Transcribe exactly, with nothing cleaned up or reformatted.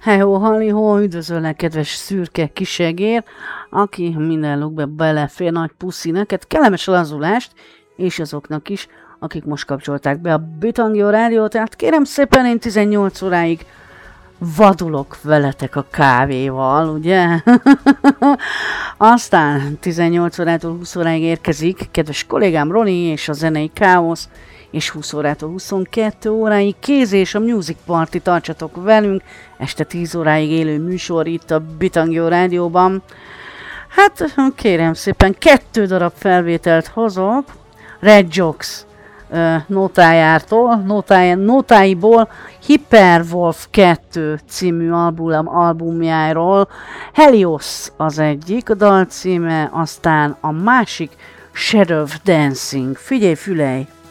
Hejó, halihó, üdvözöllek, kedves szürke kisegér, aki minden lukbe belefér, nagy puszi neked, kellemes lazulást, és azoknak is, akik most kapcsolták be a Bitangio rádiót, tehát kérem szépen, én tizennyolc óráig vadulok veletek a kávéval, ugye? Aztán tizennyolc órától húsz óráig érkezik kedves kollégám Roni és a zenei káosz, és húsz órától huszonkettő óráig Kézi és a Music Party, tartsatok velünk, este tíz óráig élő műsor itt a Bitangio rádióban. Hát kérem szépen, kettő darab felvételt hozok, Red Jocks uh, notájától, notáj, notáiból, Hyperwolf kettő című album, albumjáról, Helios az egyik, a dal címe, aztán a másik Shadow Dancing. Figyelj, fülej!